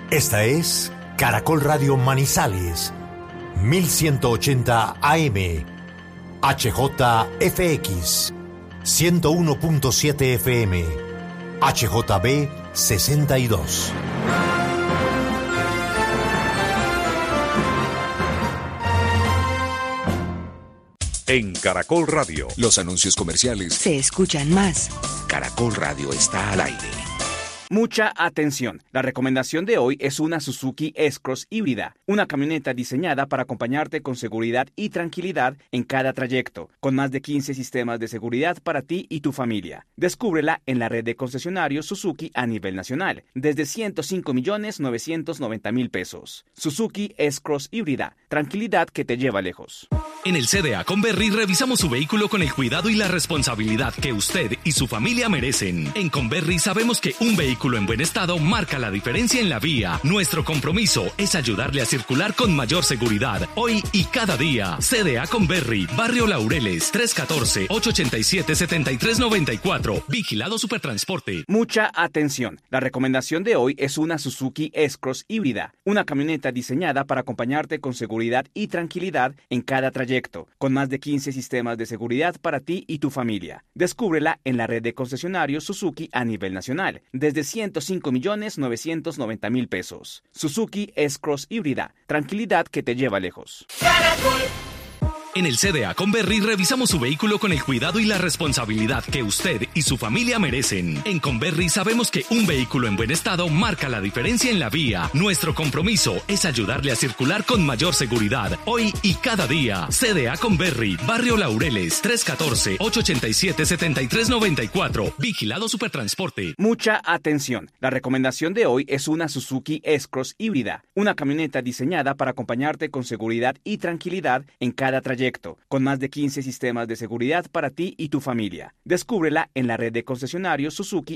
Esta es Caracol Radio Manizales, 1180 AM, HJFX, 101.7 FM, HJB 62. En Caracol Radio, los anuncios comerciales se escuchan más. Caracol Radio está al aire. Mucha atención. La recomendación de hoy es una Suzuki S-Cross híbrida, una camioneta diseñada para acompañarte con seguridad y tranquilidad en cada trayecto, con más de 15 sistemas de seguridad para ti y tu familia. Descúbrela en la red de concesionarios Suzuki a nivel nacional, desde 105.990.000 pesos. Suzuki S-Cross híbrida, tranquilidad que te lleva lejos. En el CDA Conberry revisamos su vehículo con el cuidado y la responsabilidad que usted y su familia merecen. En Conberry sabemos que un vehículo en buen estado marca la diferencia en la vía. Nuestro compromiso es ayudarle a circular con mayor seguridad, hoy y cada día. CDA Conberry, Barrio Laureles, 314-887-7394. Vigilado Supertransporte. Mucha atención. La recomendación de hoy es una Suzuki S-Cross híbrida, una camioneta diseñada para acompañarte con seguridad y tranquilidad en cada trayecto, con más de 15 sistemas de seguridad para ti y tu familia. Descúbrela en la red de concesionarios Suzuki a nivel nacional, desde 105.990.000 pesos. Suzuki S-Cross híbrida, tranquilidad que te lleva lejos. En el CDA Conberry revisamos su vehículo con el cuidado y la responsabilidad que usted y su familia merecen. En Conberry sabemos que un vehículo en buen estado marca la diferencia en la vía. Nuestro compromiso es ayudarle a circular con mayor seguridad, hoy y cada día. CDA Conberry, Barrio Laureles, 314-887-7394. Vigilado Supertransporte. Mucha atención. La recomendación de hoy es una Suzuki S-Cross híbrida, una camioneta diseñada para acompañarte con seguridad y tranquilidad en cada trayecto, con más de 15 sistemas de seguridad para ti y tu familia. Descúbrela en la red de concesionarios Suzuki